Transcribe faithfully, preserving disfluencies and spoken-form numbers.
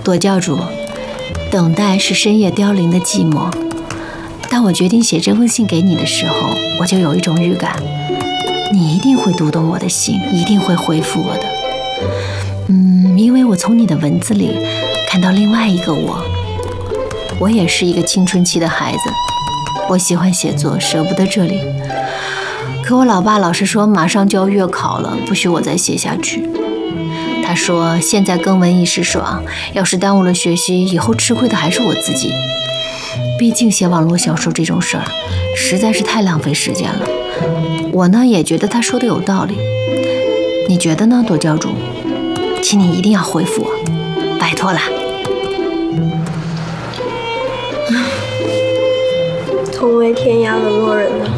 朵教主，等待是深夜凋零的寂寞。当我决定写这封信给你的时候，我就有一种预感，你一定会读懂我的信，一定会回复我的。嗯，因为我从你的文字里看到另外一个我。我也是一个青春期的孩子，我喜欢写作，舍不得这里。可我老爸老是说马上就要月考了，不许我再写下去。他说现在更文一时爽，要是耽误了学习，以后吃亏的还是我自己。毕竟写网络小说这种事儿实在是太浪费时间了。我呢也觉得他说的有道理。你觉得呢，朵教主？请你一定要回复我，拜托啦。 同为天涯沦落人呢？